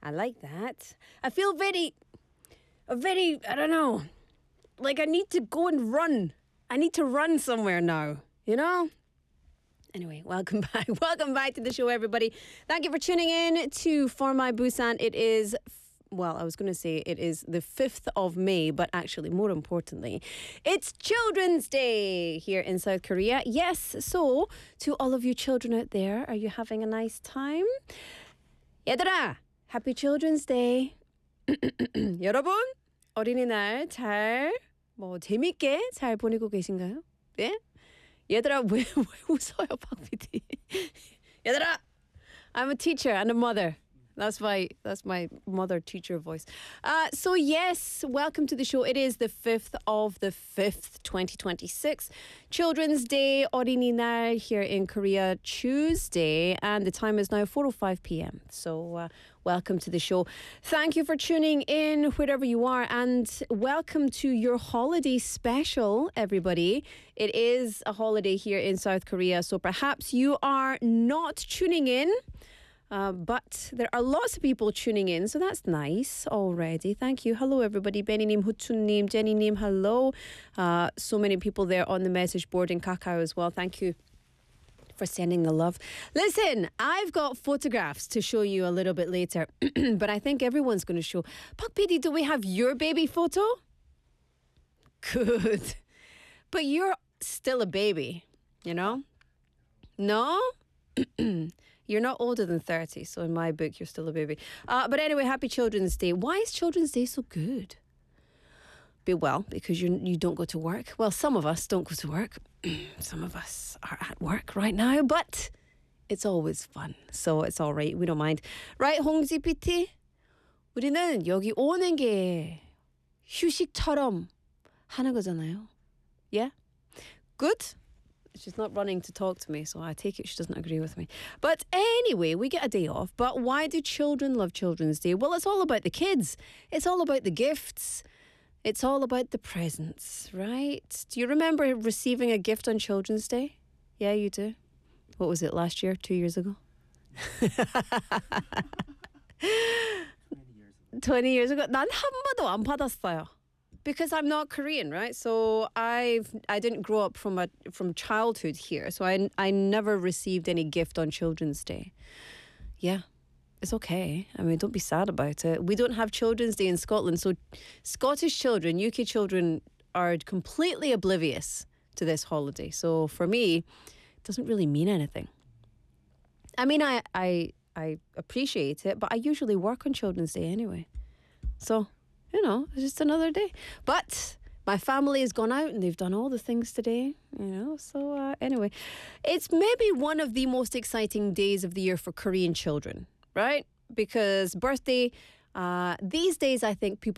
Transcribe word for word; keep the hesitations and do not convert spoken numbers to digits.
I like that. I feel very, a very, I don't know, like I need to go and run. I need to run somewhere now, you know? Anyway, welcome back. Welcome back to the show, everybody. Thank you for tuning in to For My Busan. It is, well, I was going to say it is the fifth of May, but actually, more importantly, it's Children's Day here in South Korea. Yes, so to all of you children out there, are you having a nice time? 얘들아, Happy Children's Day. 여러분, 어린이날 잘, 뭐, 재밌게 잘 보내고 계신가요? 네? 얘들아, 왜, 왜 웃어요, 박 피디? 얘들아, I'm a teacher and a mother. That's my that's my mother teacher voice. Uh, so yes, welcome to the show. It is the fifth of the fifth, twenty twenty-six, Children's Day, 어린이날 here in Korea, Tuesday, and the time is now four oh five p.m. So uh, welcome to the show. Thank you for tuning in wherever you are, and welcome to your holiday special, everybody. It is a holiday here in South Korea, so perhaps you are not tuning in. Uh, but there are lots of people tuning in, so that's nice already. Thank you. Hello, everybody. Benny-nim, Hutsun-nim, Jenny-nim, hello. Uh, so many people there on the message board in Kakao as well. Thank you for sending the love. Listen, I've got photographs to show you a little bit later, but I think everyone's going to show. Pak P D, do we have your baby photo? Good. But you're still a baby, you know? No? You're not older than thirty, so in my book, you're still a baby. Uh, but anyway, happy Children's Day. Why is Children's Day so good? Be well, because you you don't go to work. Well, some of us don't go to work. Some of us are at work right now, but it's always fun. So it's all right. We don't mind. Right, 홍지 피티? 우리는 여기 오는 게 휴식처럼 하는 거잖아요. Yeah? Good? She's not running to talk to me, so I take it she doesn't agree with me. But anyway, we get a day off. But why do children love Children's Day? Well, it's all about the kids. It's all about the gifts. It's all about the presents, right? Do you remember receiving a gift on Children's Day? Yeah, you do. What was it, last year? Two years ago? twenty years ago. 난 한 번도 안 받았어요. Because I'm not Korean, right? So I've I didn't grow up from a from childhood here, so I I never received any gift on Children's Day. Yeah, it's okay. I mean, don't be sad about it. We don't have Children's Day in Scotland, so Scottish children, U K children are completely oblivious to this holiday. So for me, it doesn't really mean anything. I mean, I I I appreciate it, but I usually work on Children's Day anyway. So. You know, it's just another day. But my family has gone out and they've done all the things today, you know. So uh, anyway, it's maybe one of the most exciting days of the year for Korean children, right? Because birthday, uh, these days I think people